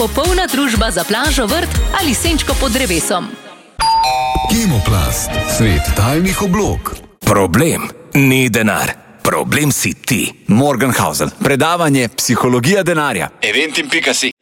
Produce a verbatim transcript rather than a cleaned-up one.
Popolna družba za plažo, vrt ali senčko pod drevesom. Kemoplast, svet talnih oblog. Problem ni denar. Problem si ti. Morgenhausen. Predavanje Psihologija denarja. Eventim pika si.